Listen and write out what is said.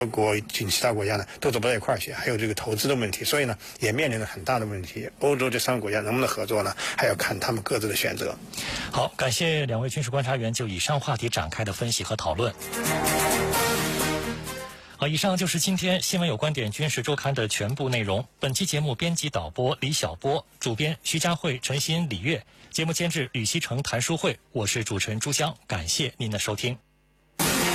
国及其他国家呢都走不到一块儿去，还有这个投资的问题，所以呢也面临着很大的问题。欧洲这3个国家能不能合作呢？还要看他们各自的选择。 好，感谢2位军事观察员就以上话题展开的分析和讨论。好，以上就是今天新闻有观点军事周刊的全部内容。本期节目编辑导播李晓波，主编徐佳慧、陈鑫、李月，节目监制吕希成、谭淑慧，我是主持人朱湘，感谢您的收听。